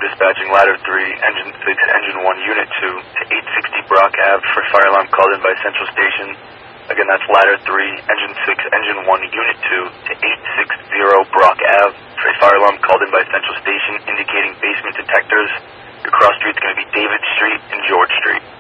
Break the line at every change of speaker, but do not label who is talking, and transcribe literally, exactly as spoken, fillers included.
dispatching ladder three, engine six, engine one, unit two to eight sixty Brock Ave for fire alarm called in by Central Station. Again, that's ladder three, engine six, engine one, unit two to eight sixty Brock Ave for a fire alarm called in by Central Station indicating basement detectors. Your cross street's going to be David Street and George Street.